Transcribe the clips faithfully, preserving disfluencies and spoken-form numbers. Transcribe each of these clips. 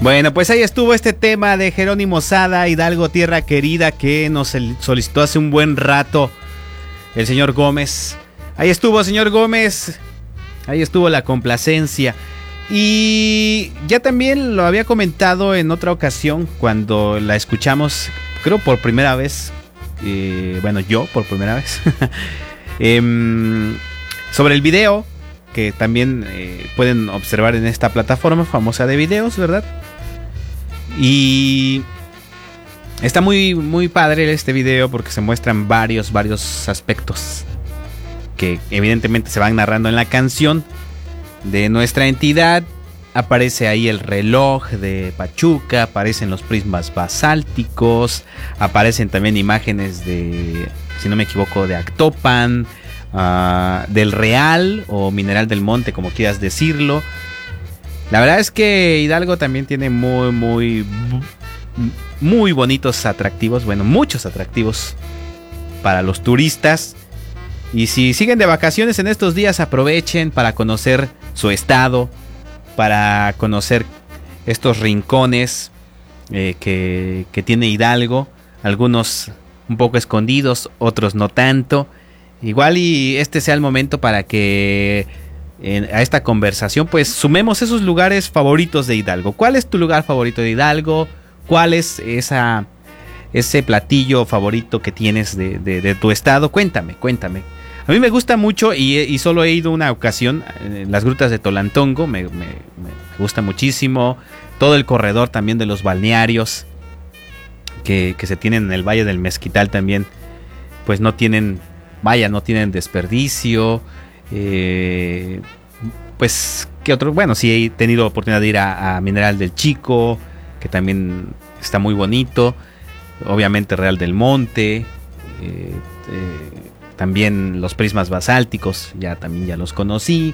Bueno, pues ahí estuvo este tema de Jerónimo Sada, Hidalgo Tierra Querida, que nos solicitó hace un buen rato el señor Gómez. Ahí estuvo, señor Gómez. Ahí estuvo la complacencia. Y ya también lo había comentado en otra ocasión cuando la escuchamos, creo por primera vez. Eh, bueno, yo por primera vez. eh, sobre el video que también eh, pueden observar en esta plataforma famosa de videos, ¿verdad? Y está muy, muy padre este video porque se muestran varios, varios aspectos que evidentemente se van narrando en la canción de nuestra entidad. Aparece ahí el reloj de Pachuca, aparecen los prismas basálticos, aparecen también imágenes de, si no me equivoco, de Actopan, uh, del Real o Mineral del Monte, como quieras decirlo. La verdad es que Hidalgo también tiene muy, muy, muy bonitos atractivos, bueno, muchos atractivos para los turistas. Y si siguen de vacaciones en estos días, aprovechen para conocer su estado, para conocer estos rincones eh, que, que tiene Hidalgo, algunos un poco escondidos, otros no tanto. Igual y este sea el momento para que en, a esta conversación pues sumemos esos lugares favoritos de Hidalgo. ¿Cuál es tu lugar favorito de Hidalgo? ¿Cuál es esa, ese platillo favorito que tienes de, de, de tu estado? Cuéntame, cuéntame. A mí me gusta mucho y, y solo he ido una ocasión en las grutas de Tolantongo, me, me, me gusta muchísimo. Todo el corredor también de los balnearios que, que se tienen en el Valle del Mezquital también, pues no tienen, vaya, no tienen desperdicio. Eh, pues, ¿qué otro? Bueno, sí he tenido oportunidad de ir a, a Mineral del Chico, que también está muy bonito. Obviamente Real del Monte, eh, eh, también los prismas basálticos, ya también ya los conocí.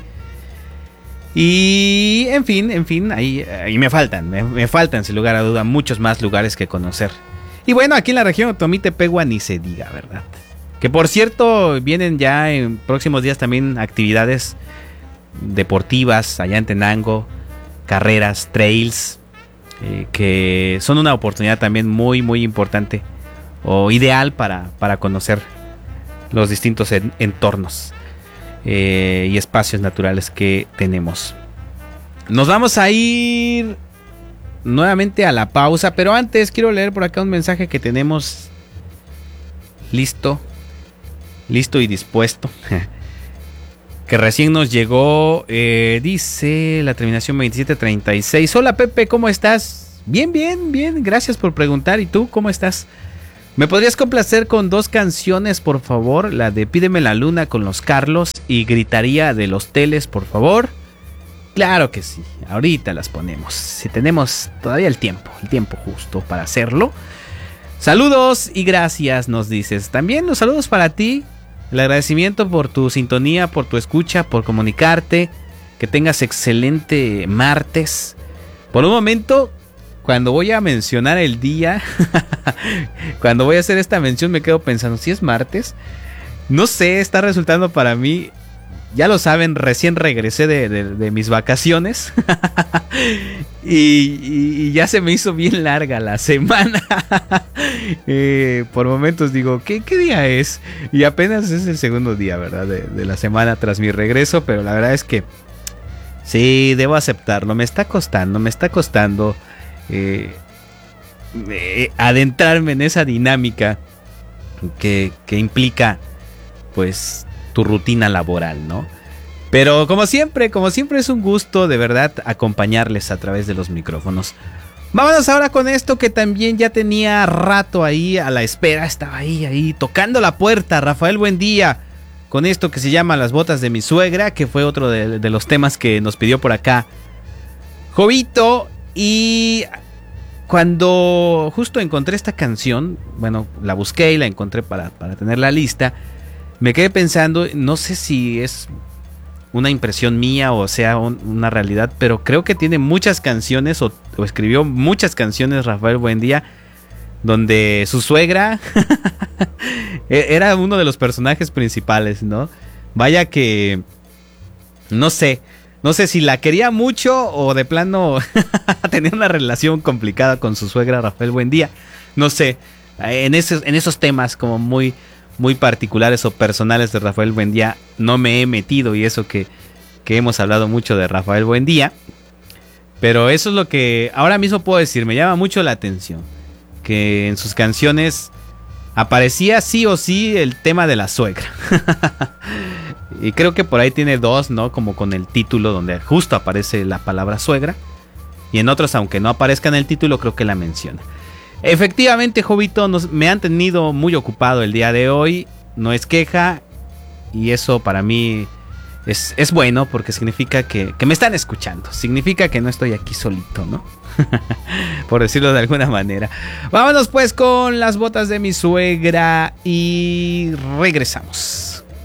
Y en fin, en fin, ahí, ahí me faltan, me, me faltan sin lugar a duda muchos más lugares que conocer. Y bueno, aquí en la región Otomí-Tepehua ni se diga, ¿verdad? Que por cierto, vienen ya en próximos días también actividades deportivas allá en Tenango, carreras, trails, eh, que son una oportunidad también muy, muy importante o ideal para, para conocer los distintos en, entornos eh, y espacios naturales que tenemos. Nos vamos a ir nuevamente a la pausa, pero antes quiero leer por acá un mensaje que tenemos listo, listo y dispuesto, que recién nos llegó. Eh, dice la terminación veintisiete treinta y seis. Hola Pepe, ¿cómo estás? Bien, bien, bien, gracias por preguntar. ¿Y tú cómo estás? ¿Me podrías complacer con dos canciones, por favor? La de Pídeme la Luna con los Carlos y Gritaría de los Teles, por favor. Claro que sí, ahorita las ponemos. Si tenemos todavía el tiempo, el tiempo justo para hacerlo. Saludos y gracias, nos dices. También los saludos para ti. El agradecimiento por tu sintonía, por tu escucha, por comunicarte. Que tengas excelente martes. Por un momento, cuando voy a mencionar el día, cuando voy a hacer esta mención me quedo pensando, si es martes, no sé, está resultando para mí, ya lo saben, recién regresé de, de, de mis vacaciones y, y, y ya se me hizo bien larga la semana. eh, por momentos digo, ¿qué, ¿qué día es? Y apenas es el segundo día, ¿verdad? De, de la semana tras mi regreso, pero la verdad es que sí, debo aceptarlo, me está costando, me está costando. Eh, eh, adentrarme en esa dinámica que, que implica pues tu rutina laboral, ¿no? Pero como siempre, como siempre es un gusto de verdad acompañarles a través de los micrófonos. Vámonos ahora con esto que también ya tenía rato ahí a la espera, estaba ahí, ahí tocando la puerta. Rafael Buendía, con esto que se llama Las Botas de mi Suegra, que fue otro de, de los temas que nos pidió por acá Jovito. Y cuando justo encontré esta canción, bueno, la busqué y la encontré para, para tener la lista, me quedé pensando, no sé si es una impresión mía o sea un, una realidad, pero creo que tiene muchas canciones o, o escribió muchas canciones Rafael Buendía, donde su suegra era uno de los personajes principales, ¿no? Vaya que, no sé, No sé si la quería mucho o de plano tenía una relación complicada con su suegra Rafael Buendía. No sé, en esos, en esos temas como muy, muy particulares o personales de Rafael Buendía no me he metido, y eso que, que hemos hablado mucho de Rafael Buendía. Pero eso es lo que ahora mismo puedo decir, me llama mucho la atención, que en sus canciones aparecía sí o sí el tema de la suegra. Y creo que por ahí tiene dos, ¿no? Como con el título donde justo aparece la palabra suegra. Y en otros, aunque no aparezca en el título, creo que la menciona. Efectivamente, Jovito, nos, me han tenido muy ocupado el día de hoy. No es queja. Y eso para mí es, es bueno, porque significa que, que me están escuchando. Significa que no estoy aquí solito, ¿no? Por decirlo de alguna manera. Vámonos pues con las botas de mi suegra y regresamos.